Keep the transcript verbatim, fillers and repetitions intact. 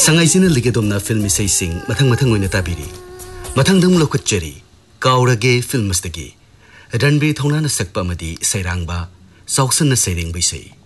संगाइसिना लिगेदोमना film इसे सिंग मथंग मथंग ओइना ताबिरी मथंग दम लोखचरी काउरगे फिल्मस्तगी रणबीर थौनाना सकपा मदी सैरांगबा सौक्सन सैरेंग बैसै।